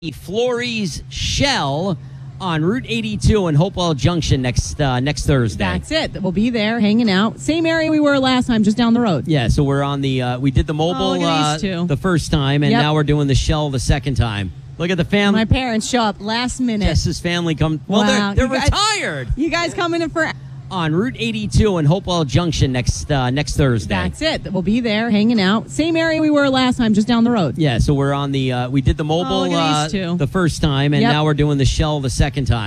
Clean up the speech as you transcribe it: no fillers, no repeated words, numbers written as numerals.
Flores Shell on Route 82 in Hopewell Junction next Thursday. That's it. We'll be there hanging out. Same area we were last time, just down the road. Yeah, so we're on the we did the mobile look at these two. the first time, and now we're doing the Shell the second time. Look at the family. My parents show up last minute. Jess's family come. Well, Wow. they're You guys- retired. You guys coming in for... On Route 82 in Hopewell Junction next Thursday. That's it. We'll be there hanging out. Same area we were last time, just down the road. Yeah, so we're on the we did the mobile look at these two. the first time, and now we're doing the Shell the second time.